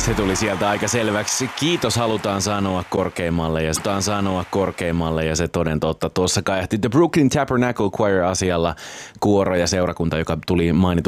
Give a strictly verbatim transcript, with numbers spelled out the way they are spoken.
Se tuli sieltä aika selväksi. Kiitos halutaan sanoa korkeimmalle ja halutaan sanoa korkeimmalle ja se toden totta. Tuossa kajahti The Brooklyn Tabernacle Choir asialla kuoro ja seurakunta, joka tuli mainituksi